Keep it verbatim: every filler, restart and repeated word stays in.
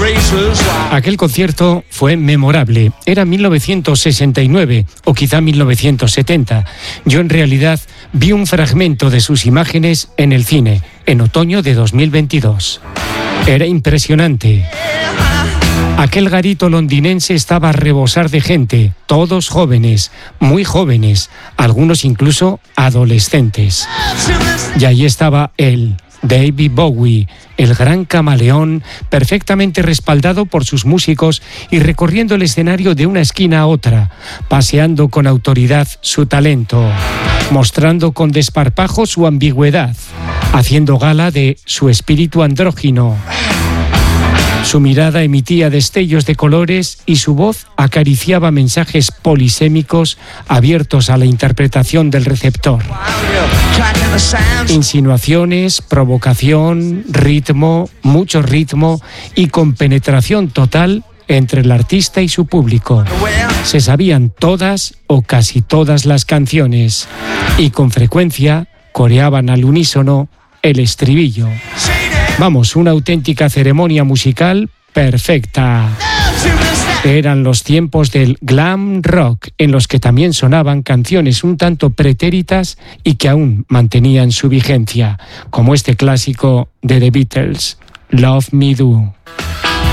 Aquel concierto fue memorable. Era mil novecientos sesenta y nueve o quizá mil novecientos setenta. Yo en realidad vi un fragmento de sus imágenes en el cine en otoño de dos mil veintidós. Era impresionante. Aquel garito londinense estaba a rebosar de gente, todos jóvenes, muy jóvenes, algunos incluso adolescentes. Y ahí estaba él, David Bowie, el gran camaleón, perfectamente respaldado por sus músicos y recorriendo el escenario de una esquina a otra, paseando con autoridad su talento, mostrando con desparpajo su ambigüedad, haciendo gala de su espíritu andrógino. Su mirada emitía destellos de colores y su voz acariciaba mensajes polisémicos abiertos a la interpretación del receptor. Insinuaciones, provocación, ritmo, mucho ritmo y compenetración total entre el artista y su público. Se sabían todas o casi todas las canciones y con frecuencia coreaban al unísono el estribillo. Vamos, una auténtica ceremonia musical perfecta. Eran los tiempos del glam rock, en los que también sonaban canciones un tanto pretéritas y que aún mantenían su vigencia, como este clásico de The Beatles, Love Me Do.